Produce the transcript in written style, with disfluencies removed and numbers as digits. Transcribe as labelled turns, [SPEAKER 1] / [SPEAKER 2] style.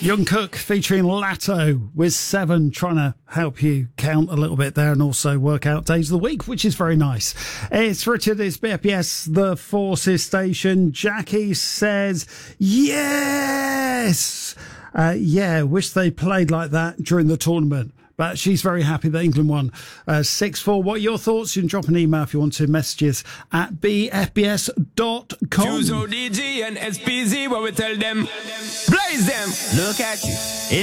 [SPEAKER 1] Young Cook featuring Latto with 7, trying to help you count a little bit there and also work out days of the week, which is very nice. It's Richard, it's BFBS, the Forces station. Jackie says, yes! Wish they played like that during the tournament. But she's very happy that England won 6-4. What are your thoughts? You can drop an email if you want to. Messages at bfbs.com.
[SPEAKER 2] Choose ODG and SPZ, what we tell them. Blaze them. Look at you.